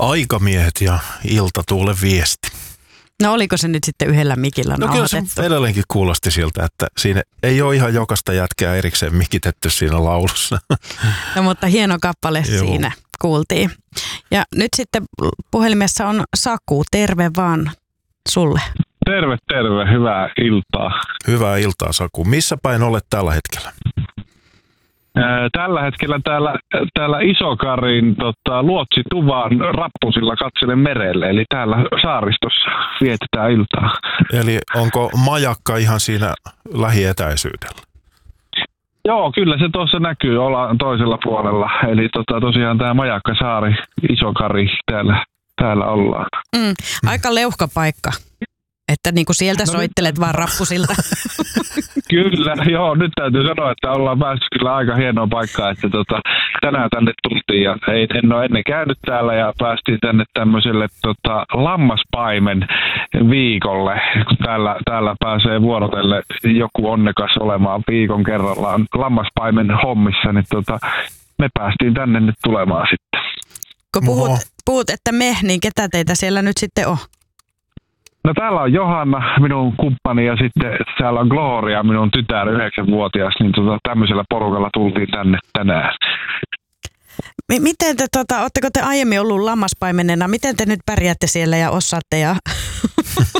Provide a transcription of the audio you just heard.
Aikamiehet ja Iltatuulen viesti. No oliko se nyt sitten yhdellä mikillä nauhoitettu? Kyllä se edelleenkin kuulosti siltä, että siinä ei ole ihan jokaista jätkää erikseen mikitetty siinä laulussa. No mutta hieno kappale siinä kuultiin. Ja nyt sitten puhelimessa on Saku, terve vaan sulle. Terve, terve. Hyvää iltaa. Hyvää iltaa, Saku. Missä päin olet tällä hetkellä? Tällä hetkellä täällä Isokarin Luotsituvan rappusilla katselen merelle, eli täällä saaristossa vietetään iltaa. Eli onko majakka ihan siinä lähietäisyydellä? Joo, kyllä se tuossa näkyy, ollaan toisella puolella. Eli tosiaan tämä Majakkasaari, Isokari, täällä ollaan. Aika leuhka paikka, että niinku sieltä soittelet vaan rappusilta. Kyllä, joo, nyt täytyy sanoa, että ollaan päässyt kyllä aika hienoa paikkaa, että tänään tänne tultiin ja en ole ennen käynyt täällä ja päästiin tänne tämmöiselle lammaspaimen viikolle, kun täällä pääsee vuorotelle joku onnekas olemaan viikon kerrallaan lammaspaimen hommissa, niin me päästiin tänne nyt tulemaan sitten. Kun puhut, että niin ketä teitä siellä nyt sitten on? No täällä on Johanna, minun kumppani, ja sitten täällä on Gloria, minun tytär, 9-vuotias, niin tämmöisellä porukalla tultiin tänne tänään. Miten te, ootteko te aiemmin ollut lammaspaimenena? Miten te nyt pärjäätte siellä ja osaatte? Ja